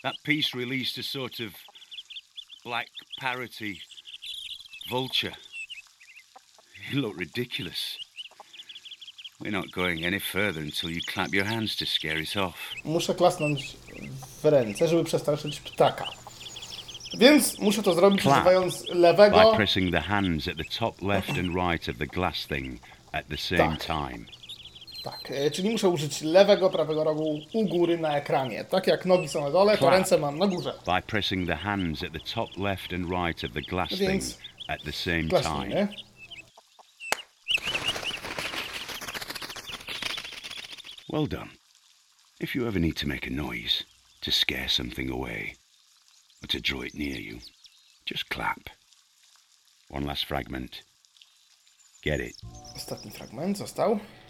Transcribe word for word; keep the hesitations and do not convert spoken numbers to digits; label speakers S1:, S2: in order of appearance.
S1: That piece released a sort of black parroty vulture. You look ridiculous. We're not going any further until you clap your hands to scare it off.
S2: Muszę klasnąć w ręce, żeby przestraszyć ptaka. Więc muszę to zrobić
S1: Clap
S2: używając lewego...
S1: by pressing the hands at the top left and right of the glass thing at the same
S2: Tak.
S1: time.
S2: Tak, e, czyli muszę użyć lewego, prawego rogu u góry na ekranie. Tak jak nogi są na dole, to
S1: Clap
S2: ręce mam na górze.
S1: by pressing the hands at the top left and right of the glass thing
S2: Więc
S1: at the same time.
S2: klaśnijmy.
S1: Well done. If you ever need to make a noise, to scare something away, or to draw it near you, just clap. One last fragment. Get it.
S2: Ostatni fragment został.